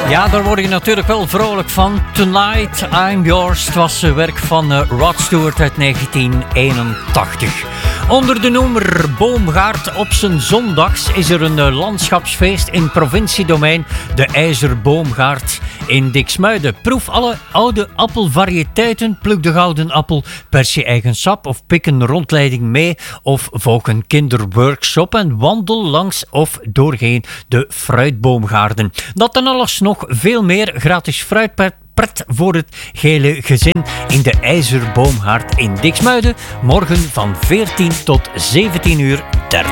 Ja, daar word je natuurlijk wel vrolijk van. Tonight I'm Yours. Het was werk van Rod Stewart uit 1981. Onder de noemer Boomgaard op zijn zondags is er een landschapsfeest in provinciedomein de IJzerboomgaard in Diksmuiden. Proef alle oude appelvariëteiten, pluk de gouden appel, pers je eigen sap of pik een rondleiding mee of volg een kinderworkshop en wandel langs of doorheen de fruitboomgaarden. Dat en alles nog veel meer gratis fruitpret voor het gele gezin in de IJzerboomgaard in Diksmuiden. Morgen van 14 tot 17 uur.